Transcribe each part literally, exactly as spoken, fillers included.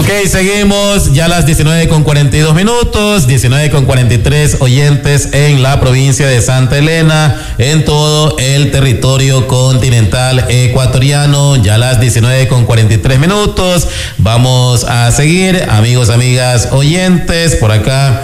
Ok, seguimos ya a las diecinueve con cuarenta y dos minutos, diecinueve con cuarenta y tres oyentes en la provincia de Santa Elena, en todo el territorio continental ecuatoriano, ya a las diecinueve con cuarenta y tres minutos. Vamos a seguir, amigos, amigas, oyentes, por acá.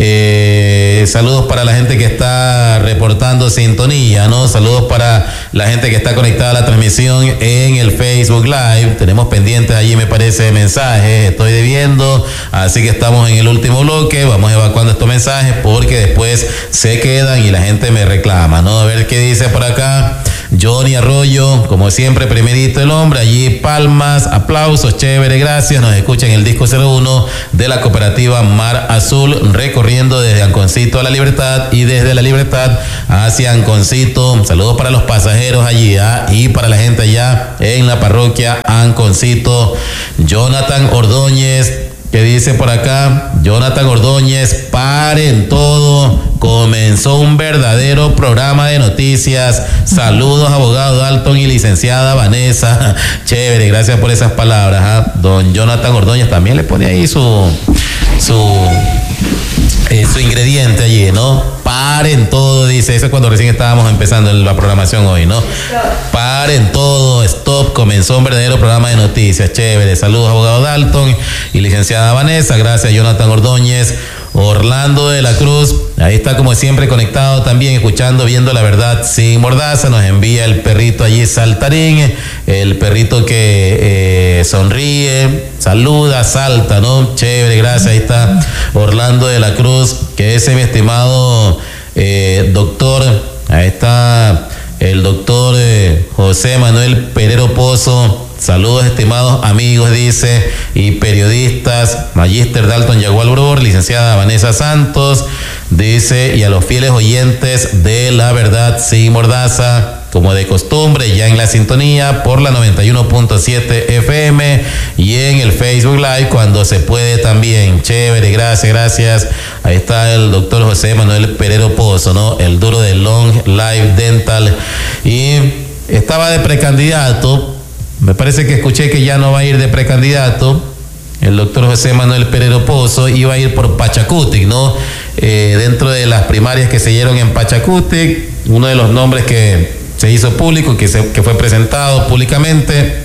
Eh, saludos para la gente que está reportando sintonía, ¿no? Saludos para la gente que está conectada a la transmisión en el Facebook Live. Tenemos pendientes allí, me parece, mensajes, estoy debiendo, así que estamos en el último bloque. Vamos evacuando estos mensajes porque después se quedan y la gente me reclama, ¿no? A ver qué dice por acá. Johnny Arroyo, como siempre, primerito el hombre, allí palmas, aplausos, chévere, gracias. Nos escucha en el disco cero uno de la cooperativa Mar Azul, recorriendo desde Anconcito a La Libertad y desde La Libertad hacia Anconcito. Saludos para los pasajeros allí, ¿eh? Y para la gente allá en la parroquia Anconcito. Jonathan Ordóñez, que dice por acá, Jonathan Ordóñez, paren todo, comenzó un verdadero programa de noticias. Saludos, abogado Dalton y licenciada Vanessa. Chévere, gracias por esas palabras, ¿eh? Don Jonathan Ordóñez también le pone ahí su su eh, su ingrediente allí, ¿no? Paren todo, dice, eso es cuando recién estábamos empezando en la programación hoy, ¿no? Paren todo, stop, comenzó un verdadero programa de noticias. Chévere, saludos, abogado Dalton y licenciada Vanessa, gracias, Jonathan Ordóñez. Orlando de la Cruz, ahí está como siempre conectado también, escuchando, viendo la verdad sin mordaza. Nos envía el perrito allí saltarín, el perrito que eh, sonríe, saluda, salta, ¿no? Chévere, gracias, ahí está Orlando de la Cruz, que es mi estimado eh, doctor, ahí está el doctor eh, José Manuel Perero Pozo. Saludos, estimados amigos, dice, y periodistas, Magíster Dalton Yagual Bror, licenciada Vanessa Santos, dice, y a los fieles oyentes de La Verdad Sin Mordaza, como de costumbre, ya en la sintonía por la noventa y uno punto siete F M y en el Facebook Live cuando se puede también. Chévere, gracias, gracias. Ahí está el doctor José Manuel Perero Pozo, ¿no? El duro de Long Life Dental. Y estaba de precandidato. Me parece que escuché que ya no va a ir de precandidato. El doctor José Manuel Perero Pozo iba a ir por Pachacutic, ¿no? Eh, dentro de las primarias que se dieron en Pachacutic, uno de los nombres que se hizo público, que, se, que fue presentado públicamente,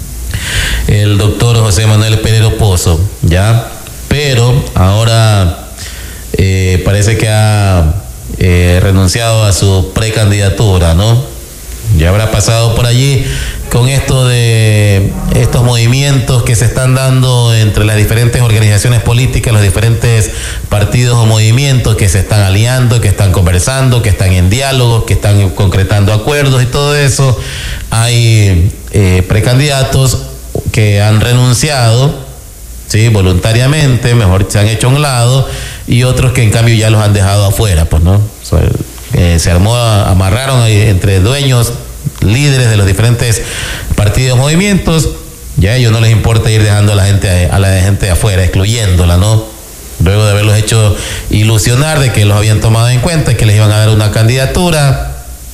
el doctor José Manuel Perero Pozo, ¿ya? Pero ahora eh, parece que ha eh, renunciado a su precandidatura, ¿no? Ya habrá pasado por allí con esto de estos movimientos que se están dando entre las diferentes organizaciones políticas, los diferentes partidos o movimientos que se están aliando, que están conversando, que están en diálogo, que están concretando acuerdos y todo eso. Hay eh, precandidatos que han renunciado, sí, voluntariamente, mejor se han hecho a un lado, y otros que en cambio ya los han dejado afuera, pues, ¿no? O sea, eh, se armó, amarraron entre dueños, líderes de los diferentes partidos, movimientos. Ya a ellos no les importa ir dejando a la gente a la gente de afuera, excluyéndola, ¿no? Luego de haberlos hecho ilusionar de que los habían tomado en cuenta y que les iban a dar una candidatura,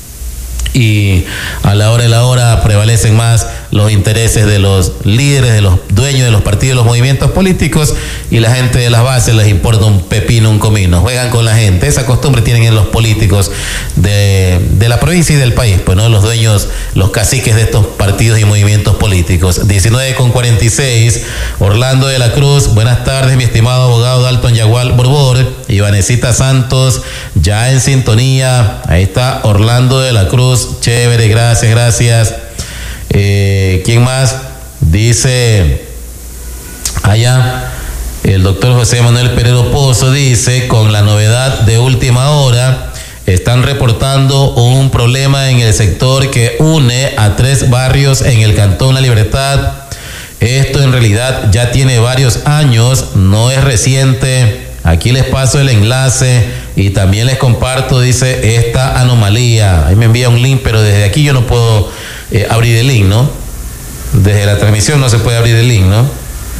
y a la hora de la hora prevalecen más los intereses de los líderes, de los dueños de los partidos, de los movimientos políticos, y la gente de las bases les importa un pepino, un comino. Juegan con la gente. Esa costumbre tienen en los políticos de, de la provincia y del país, pues, ¿no? Los dueños, los caciques de estos partidos y movimientos políticos. diecinueve con cuarenta y seis, Orlando de la Cruz, buenas tardes, mi estimado abogado Dalton Yagual Borbor y Vanesita Santos, ya en sintonía. Ahí está Orlando de la Cruz, chévere, gracias, gracias. Eh, ¿Quién más? Dice allá el doctor José Manuel Perero Pozo, dice, con la novedad de última hora, están reportando un problema en el sector que une a tres barrios en el Cantón La Libertad. Esto en realidad ya tiene varios años, no es reciente. Aquí les paso el enlace y también les comparto, dice, esta anomalía. Ahí me envía un link, pero desde aquí yo no puedo eh, abrir el link, ¿no? Desde la transmisión no se puede abrir el link, ¿no?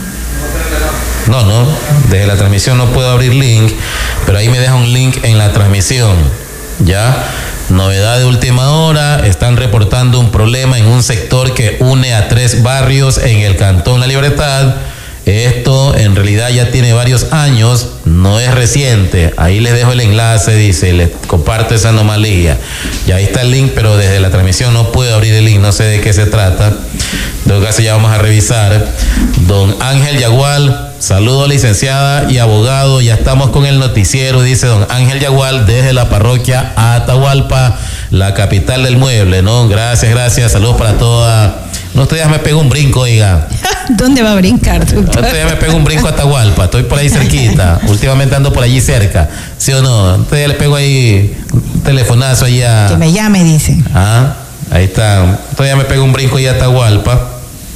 No, no, desde la transmisión no puedo abrir link, pero ahí me deja un link en la transmisión, ¿ya? Novedad de última hora, están reportando un problema en un sector que une a tres barrios en el Cantón La Libertad. Esto no, en realidad ya tiene varios años, no es reciente. Ahí les dejo el enlace, dice, les comparto esa anomalía. Ya ahí está el link, pero desde la transmisión no puedo abrir el link, no sé de qué se trata. En todo caso ya vamos a revisar. Don Ángel Yagual, saludo licenciada y abogado, ya estamos con el noticiero, dice don Ángel Yagual desde la parroquia Atahualpa, la capital del mueble, ¿no? Gracias, gracias, saludos para toda. No, usted ya me pegó un brinco, oiga. ¿Dónde va a brincar, doctor? Usted ya me pegó un brinco a Atahualpa, estoy por ahí cerquita, últimamente ando por allí cerca, ¿sí o no? Usted ya le pego ahí un telefonazo ahí a... Que me llame, dice. Ah, ahí está, usted ya me pegó un brinco ahí a Atahualpa,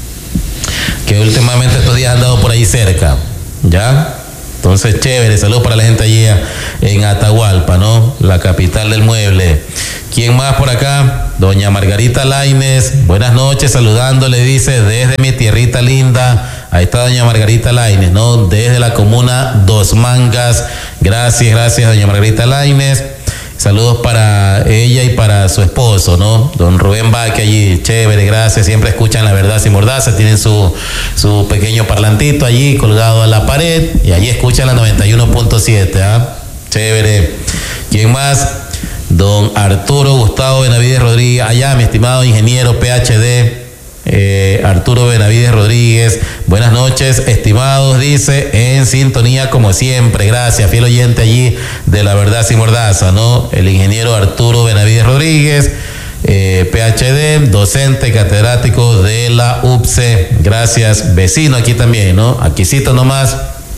que últimamente estos días han andado por ahí cerca, ¿ya? Entonces, chévere, saludos para la gente allí en Atahualpa, ¿no? La capital del mueble. ¿Quién más por acá? Doña Margarita Lainez, buenas noches, saludándole, dice, desde mi tierrita linda. Ahí está doña Margarita Lainez, ¿no? Desde la comuna Dos Mangas. Gracias, gracias, doña Margarita Lainez. Saludos para ella y para su esposo, ¿no? Don Rubén Baque allí, chévere, gracias. Siempre escuchan La Verdad Sin Mordaza, tienen su, su pequeño parlantito allí colgado a la pared y allí escuchan la noventa y uno punto siete, ¿ah? Chévere. ¿Quién más? Don Arturo Gustavo Benavides Rodríguez, allá, mi estimado ingeniero P H D. Eh, Arturo Benavides Rodríguez, buenas noches, estimados, dice, en sintonía como siempre, gracias, fiel oyente allí de La Verdad Sin Mordaza, ¿no? El ingeniero Arturo Benavides Rodríguez, eh, P H D, docente catedrático de la U P C E, gracias, vecino aquí también, ¿no? Aquícito nomás,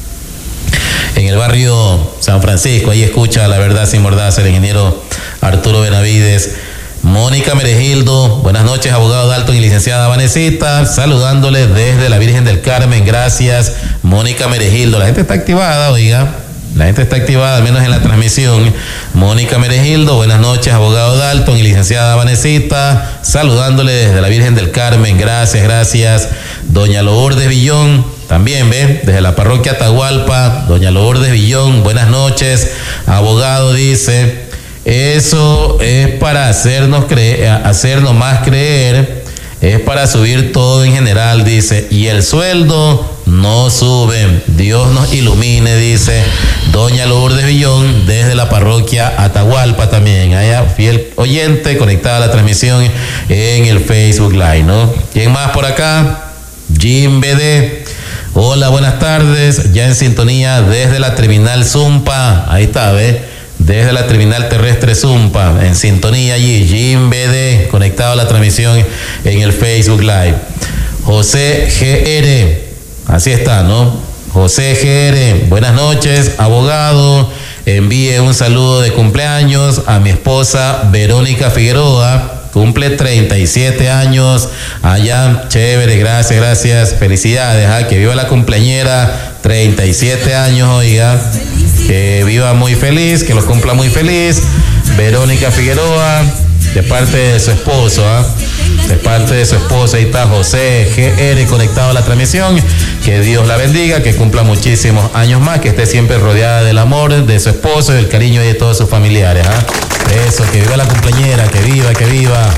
en el barrio San Francisco, ahí escucha La Verdad Sin Mordaza, el ingeniero Arturo Benavides. Mónica Meregildo, buenas noches, abogado Dalton y licenciada Vanesita, saludándole desde la Virgen del Carmen, gracias, Mónica Meregildo. La gente está activada, oiga, la gente está activada, al menos en la transmisión. Mónica Meregildo, buenas noches, abogado Dalton y licenciada Vanesita, saludándole desde la Virgen del Carmen, gracias, gracias. Doña Lourdes Villón, también, ¿ve? Desde la parroquia Atahualpa, doña Lourdes Villón, buenas noches, abogado, dice... Eso es para hacernos creer, hacernos más creer, es para subir todo en general, dice, y el sueldo no sube. Dios nos ilumine, dice doña Lourdes Villón desde la parroquia Atahualpa también, allá fiel oyente conectada a la transmisión en el Facebook Live, ¿no? ¿Quién más por acá? Jim B D. Hola, buenas tardes, ya en sintonía desde la terminal Zumpa, ahí está, ¿ve? Desde la terminal terrestre Zumpa, en sintonía allí, Jim B D, conectado a la transmisión en el Facebook Live. José G R, así está, ¿no? José G R, buenas noches, abogado, envíe un saludo de cumpleaños a mi esposa Verónica Figueroa, cumple treinta y siete años, allá, chévere, gracias, gracias, felicidades, ¿ah? Que viva la cumpleañera, treinta y siete años, oiga. Que viva muy feliz, que lo cumpla muy feliz. Verónica Figueroa, de parte de su esposo, ¿eh? de parte de su esposo, ahí está José G R conectado a la transmisión. Que Dios la bendiga, que cumpla muchísimos años más, que esté siempre rodeada del amor de su esposo y del cariño de todos sus familiares. ¿eh? Eso, que viva la cumpleañera, que viva, que viva.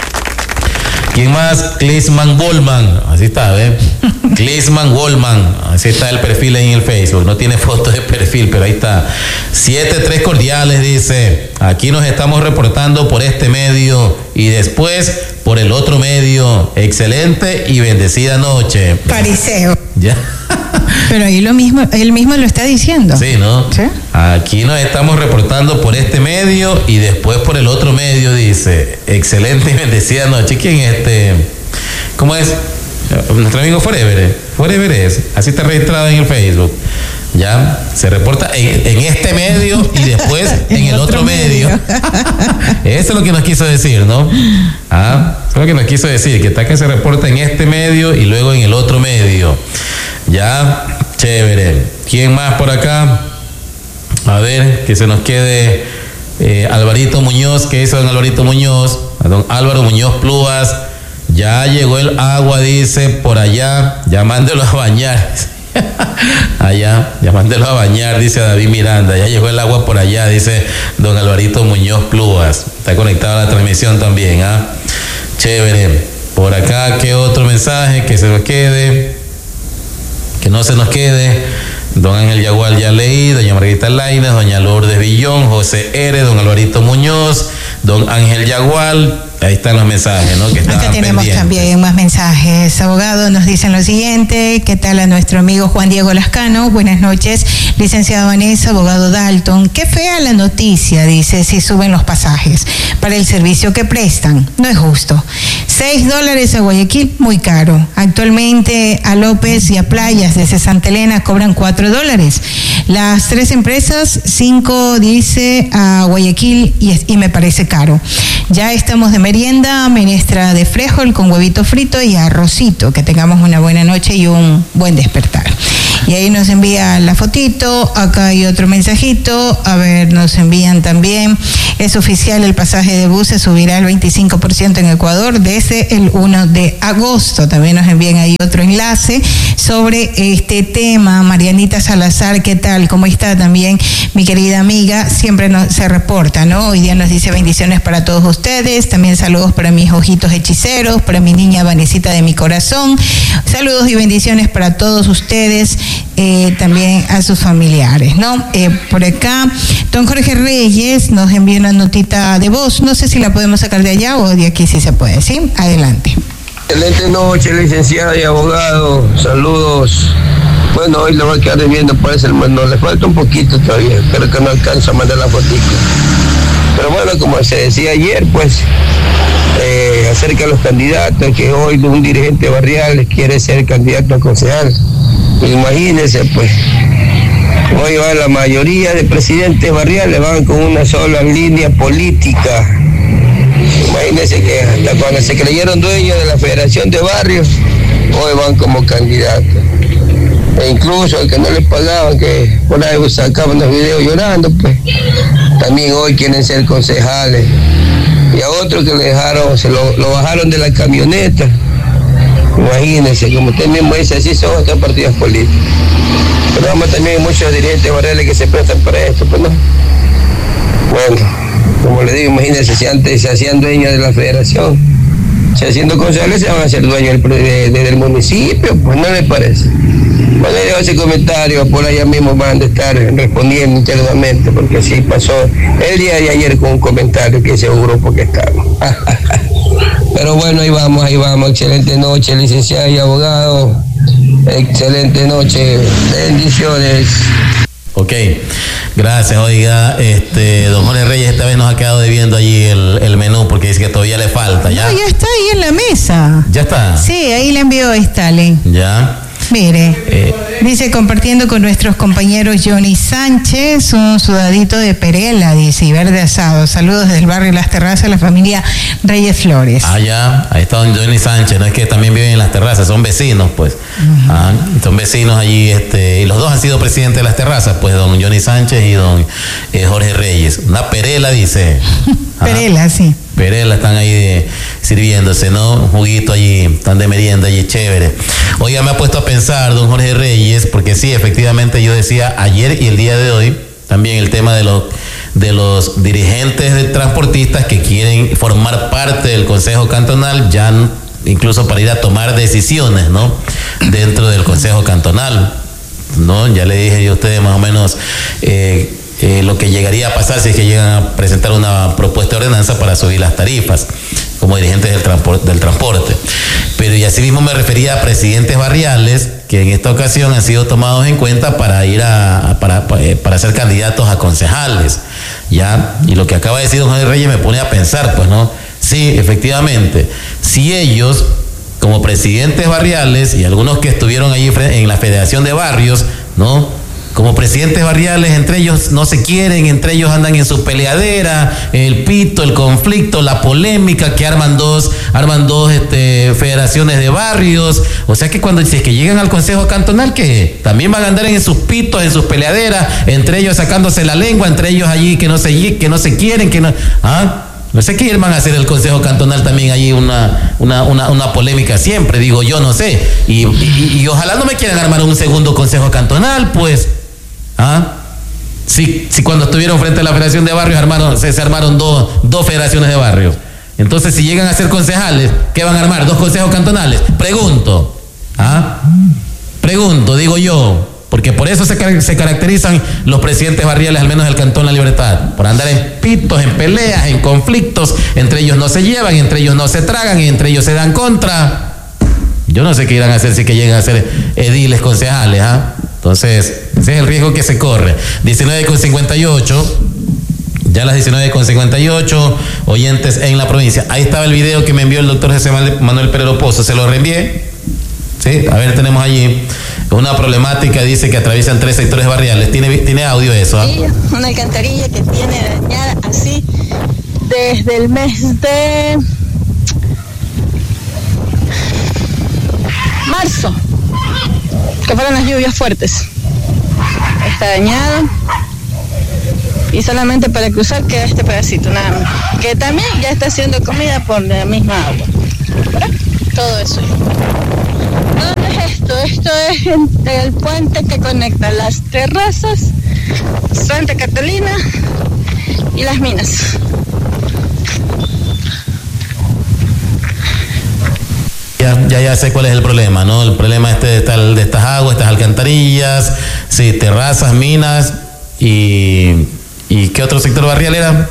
¿Quién más? Clisman Wallman, así está, ¿ves? Clisman Wallman, así está el perfil en el Facebook, no tiene foto de perfil, pero ahí está. Siete tres cordiales, dice, aquí nos estamos reportando por este medio y después por el otro medio. Excelente y bendecida noche. Fariseo. Ya. Pero ahí lo mismo, él mismo lo está diciendo. Sí, ¿no? ¿Sí? Aquí nos estamos reportando por este medio y después por el otro medio, dice. Excelente y bendecida noche. ¿Quién es este? ¿Cómo es? Nuestro amigo Forever. Forever es. Así está registrado en el Facebook. Ya, se reporta en, en este medio y después en el otro medio. Eso es lo que nos quiso decir, ¿no? Ah, eso es lo que nos quiso decir, que está que se reporta en este medio y luego en el otro medio. Ya, chévere. ¿Quién más por acá? A ver, que se nos quede eh, Alvarito Muñoz. ¿Qué hizo don Alvarito Muñoz? A don Álvaro Muñoz Plúas. Ya llegó el agua, dice, por allá. Ya mándelo a bañar. Allá, ya mándelo a bañar, dice David Miranda. Ya llegó el agua por allá, dice don Alvarito Muñoz Plúas. Está conectado a la transmisión también, ¿ah? Chévere. Por acá, ¿qué otro mensaje que se nos quede? que no se nos quede. Don Ángel Yagual ya leí, doña Margarita Lainez, doña Lourdes Villón, José R., don Alvarito Muñoz, don Ángel Yagual. Ahí están los mensajes, ¿no? Que acá tenemos pendientes. También más mensajes. Abogado, nos dicen lo siguiente. ¿Qué tal a nuestro amigo Juan Diego Lascano? Buenas noches. Licenciada Vanessa, abogado Dalton. Qué fea la noticia, dice, si suben los pasajes para el servicio que prestan. No es justo. Seis dólares a Guayaquil, muy caro. Actualmente a López y a Playas desde Santa Elena cobran cuatro dólares. Las tres empresas, cinco, dice, a Guayaquil y, y me parece caro. Ya estamos de merienda, menestra de frijol con huevito frito y arrocito. Que tengamos una buena noche y un buen despertar. Y ahí nos envía la fotito, acá hay otro mensajito, a ver, nos envían también, es oficial, el pasaje de bus se subirá al veinticinco por ciento en Ecuador desde el uno de agosto. También nos envían ahí otro enlace sobre este tema. Marianita Salazar, ¿qué tal? ¿Cómo está también mi querida amiga? Siempre nos, se reporta, ¿no? Hoy día nos dice bendiciones para todos ustedes, también saludos para mis ojitos hechiceros, para mi niña Vanesita de mi corazón, saludos y bendiciones para todos ustedes. Eh, también a sus familiares, ¿no? Eh, por acá, don Jorge Reyes nos envía una notita de voz, no sé si la podemos sacar de allá o de aquí si se puede, ¿sí? Adelante. Excelente noche, licenciada y abogado, saludos. Bueno, hoy le voy a quedar debiendo, parece, hermano, le falta un poquito todavía, espero que no alcance a mandar la fotito. Pero bueno, como se decía ayer, pues, eh, acerca de los candidatos, que hoy un dirigente barrial quiere ser candidato a concejal. Imagínense, pues, hoy va la mayoría de presidentes barriales, van con una sola línea política. Imagínense que hasta cuando se creyeron dueños de la Federación de Barrios, hoy van como candidatos. E incluso el que no les pagaban, que por ahí sacaban los videos llorando, pues, también hoy quieren ser concejales. Y a otros que le dejaron, se lo, lo bajaron de la camioneta. Imagínense, como usted mismo dice, así son otros partidos políticos. Pero vamos, también hay muchos dirigentes barriales que se prestan para esto, pues no. Bueno, como le digo, imagínense, si antes se hacían dueños de la federación, si haciendo concejales se van a hacer dueños del, de, de, del municipio, pues no me parece. Bueno, yo ese comentario, por allá mismo van a estar respondiendo internamente, porque así pasó el día de ayer con un comentario que hice un grupo que estaba. Pero bueno, ahí vamos, ahí vamos. Excelente noche, licenciada y abogado. Excelente noche. Bendiciones. Ok, gracias. Oiga, este, don Jorge Reyes esta vez nos ha quedado debiendo allí el, el menú porque dice que todavía le falta. ¿Ya? No, ya está ahí en la mesa. ¿Ya está? Sí, ahí le envió Stalin. Ya. Mire, eh, dice, compartiendo con nuestros compañeros Johnny Sánchez, un sudadito de perela, dice, y verde asado. Saludos del barrio Las Terrazas, la familia Reyes Flores. Ah, ya, ahí está don Johnny Sánchez, no es que también viven en Las Terrazas, son vecinos, pues. Uh-huh. Ah, son vecinos allí, este, y los dos han sido presidentes de Las Terrazas, pues, don Johnny Sánchez y don eh, Jorge Reyes. Una perela, dice. Perela, ah, sí. Perela, están ahí de, sirviéndose, ¿no? Un juguito allí, están de merienda allí, chévere. Oiga, me ha puesto a pensar, don Jorge Reyes, porque sí, efectivamente yo decía ayer y el día de hoy, también el tema de los, de los dirigentes de transportistas que quieren formar parte del Consejo Cantonal, ya incluso para ir a tomar decisiones, ¿no? Dentro del Consejo Cantonal, ¿no? Ya le dije yo a ustedes más o menos eh, Eh, lo que llegaría a pasar si es que llegan a presentar una propuesta de ordenanza para subir las tarifas como dirigentes del, transpor- del transporte. Pero y así mismo me refería a presidentes barriales que en esta ocasión han sido tomados en cuenta para ir a, a para, para, para ser candidatos a concejales, ¿ya? Y lo que acaba de decir don Jorge Reyes me pone a pensar, pues, ¿no? Sí, efectivamente, si ellos como presidentes barriales y algunos que estuvieron allí en la Federación de Barrios, ¿no? Como presidentes barriales, entre ellos no se quieren, entre ellos andan en su peleadera, el pito, el conflicto, la polémica, que arman dos, arman dos este, federaciones de barrios. O sea que cuando dices que llegan al Consejo Cantonal, que también van a andar en sus pitos, en sus peleaderas, entre ellos sacándose la lengua, entre ellos allí que no se, que no se quieren, que no... ¿Ah? No sé qué van a hacer el Consejo Cantonal también allí una, una, una, una polémica siempre, digo yo, no sé. Y, y, y ojalá no me quieran armar un segundo Consejo Cantonal, pues. ¿Ah? Si, si cuando estuvieron frente a la Federación de Barrios armaron, se, se armaron dos, dos federaciones de barrios. Entonces, si llegan a ser concejales, ¿qué van a armar? ¿Dos consejos cantonales? Pregunto. ¿Ah? Pregunto, digo yo, porque por eso se, se caracterizan los presidentes barriales, al menos del Cantón La Libertad, por andar en pitos, en peleas, en conflictos, entre ellos no se llevan, entre ellos no se tragan, y entre ellos se dan contra. Yo no sé qué irán a hacer si que lleguen a ser ediles, concejales, ¿ah? ¿eh? Entonces, ese es el riesgo que se corre. diecinueve con cincuenta y ocho, ya las diecinueve con cincuenta y ocho, oyentes en la provincia. Ahí estaba el video que me envió el doctor José Manuel Pereiro Pozo, se lo reenvié. Sí, a ver, tenemos allí una problemática, dice que atraviesan tres sectores barriales. ¿Tiene, tiene audio eso? ¿eh? Sí, una alcantarilla que tiene dañada así desde el mes de marzo, que fueron las lluvias fuertes. Está dañada y solamente para cruzar queda este pedacito, nada más. Que también ya está siendo comida por la misma agua. ¿Verdad? Todo eso. ¿Dónde es esto? Esto es entre el puente que conecta las terrazas, Santa Catalina y las minas. Ya, ya, ya sé cuál es el problema, ¿no? El problema este de, tal, de estas aguas, estas alcantarillas, sí, terrazas, minas y... ¿Y qué otro sector barrial era?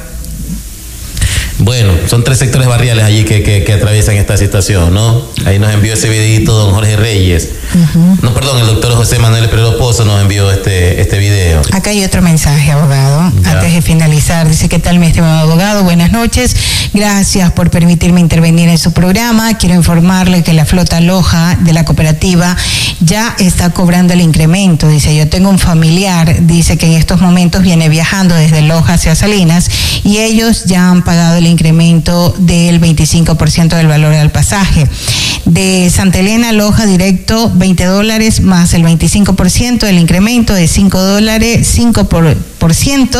Bueno, son tres sectores barriales allí que, que, que atraviesan esta situación, ¿no? Ahí nos envió ese videito don Jorge Reyes. Uh-huh. No, perdón, el doctor José Manuel Pereiro Pozo nos envió este, este video. Acá hay otro mensaje, abogado. Ya. Antes de finalizar, dice: ¿qué tal, mi estimado abogado? Buenas noches. Gracias por permitirme intervenir en su programa. Quiero informarle que la flota Loja de la cooperativa ya está cobrando el incremento. Dice: yo tengo un familiar, dice que en estos momentos viene viajando desde Loja hacia Salinas y ellos ya han pagado el incremento del veinticinco por ciento del valor del pasaje. De Santa Elena a Loja directo, veinte dólares más el veinticinco por ciento del incremento de cinco dólares, cinco por ciento,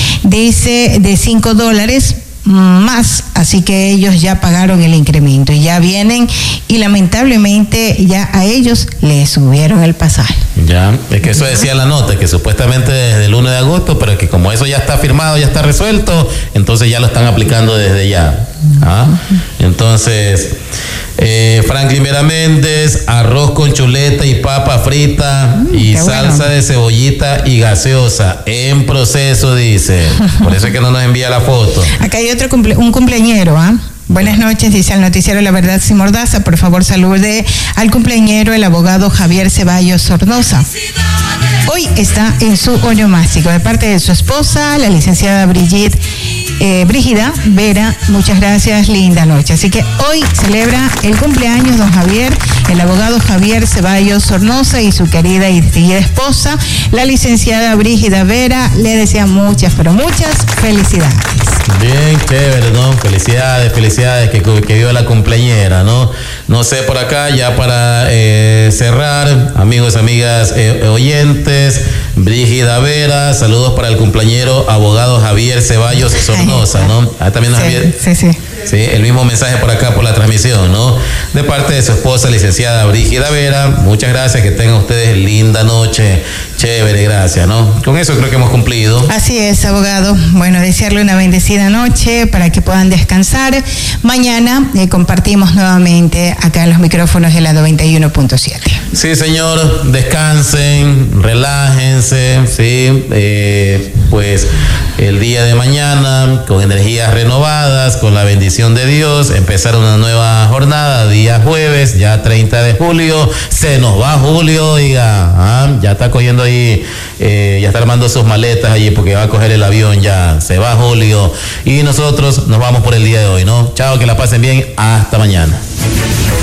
dice de cinco dólares más, así que ellos ya pagaron el incremento y ya vienen y lamentablemente ya a ellos les subieron el pasaje. Ya, es que eso decía la nota, que supuestamente desde el uno de agosto, pero que como eso ya está firmado, ya está resuelto, entonces ya lo están aplicando desde ya. ¿Ah? Entonces, eh, Franklin Vera Méndez, arroz con chuleta y papa frita mm, y salsa bueno. de cebollita y gaseosa en proceso, dice. Por eso es que no nos envía la foto. Acá hay otro cumple, un cumpleañero, ¿ah? ¿eh? Buenas noches, dice el noticiero La Verdad Sin Mordaza. Por favor, salude al cumpleañero, el abogado Javier Ceballos Sornosa. Hoy está en su onomástico de parte de su esposa, la licenciada Brigitte eh, Brígida Vera. Muchas gracias, linda noche. Así que hoy celebra el cumpleaños don Javier, el abogado Javier Ceballos Sornosa y su querida y distinguida esposa, la licenciada Brígida Vera. Le desea muchas, pero muchas felicidades. Bien, chévere, ¿no? Felicidades, felicidades, que, que viva la cumpleañera, ¿no? No sé, por acá, ya para eh, cerrar, amigos, amigas, eh, oyentes, Brígida Vera, saludos para el cumpleañero abogado Javier Ceballos Sornosa, ¿no? Ah, también nos sí, había... sí, sí. Sí, el mismo mensaje por acá por la transmisión, ¿no? De parte de su esposa, licenciada Brígida Vera. Muchas gracias, que tengan ustedes linda noche, chévere, gracias, ¿no? Con eso creo que hemos cumplido. Así es, abogado. Bueno, desearle una bendecida noche para que puedan descansar. Mañana eh, compartimos nuevamente acá en los micrófonos de la noventa y uno punto siete. Sí, señor, descansen, relájense, sí, eh, pues el día de mañana con energías renovadas, con la bendición de Dios, empezar una nueva jornada, día jueves, ya treinta de julio, se nos va julio, oiga, ¿ah? Ya está cogiendo ahí, eh, ya está armando sus maletas allí porque va a coger el avión, ya se va julio y nosotros nos vamos por el día de hoy, ¿no? Chao, que la pasen bien, hasta mañana.